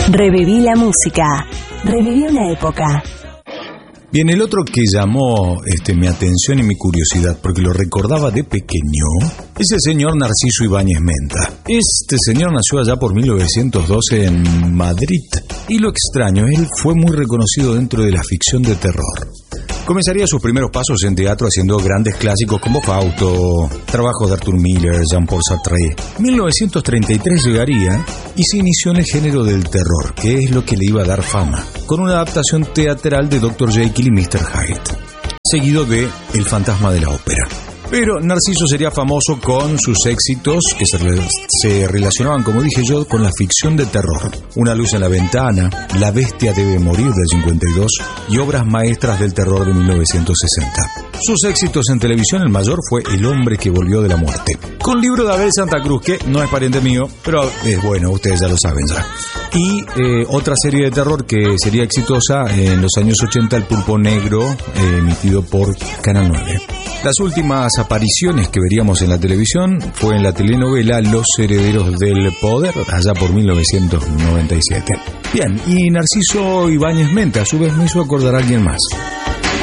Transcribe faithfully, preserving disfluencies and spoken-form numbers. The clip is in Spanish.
Reviví la música. Reviví una época. Bien, el otro que llamó este, mi atención y mi curiosidad, porque lo recordaba de pequeño, es el señor Narciso Ibáñez Menta. Este señor nació allá por mil novecientos doce en Madrid. Y lo extraño, él fue muy reconocido dentro de la ficción de terror. Comenzaría sus primeros pasos en teatro haciendo grandes clásicos como Fausto, trabajos de Arthur Miller, Jean-Paul Sartre. En mil novecientos treinta y tres llegaría y se inició en el género del terror, que es lo que le iba a dar fama, con una adaptación teatral de doctor Jekyll y mister Hyde, seguido de El fantasma de la ópera. Pero Narciso sería famoso con sus éxitos que se, re- se relacionaban, como dije yo, con la ficción de terror. Una luz en la ventana, La bestia debe morir del cincuenta y dos y obras maestras del terror de mil novecientos sesenta. Sus éxitos en televisión, el mayor fue El hombre que volvió de la muerte, con libro de Abel Santa Cruz, que no es pariente mío, pero es bueno, ustedes ya lo saben ya. Y eh, otra serie de terror que sería exitosa en los años ochenta, El pulpo negro, eh, emitido por Canal nueve. Las últimas apariciones que veríamos en la televisión fue en la telenovela Los herederos del poder, allá por mil novecientos noventa y siete. Bien, y Narciso Ibáñez Menta a su vez me hizo acordar a alguien más.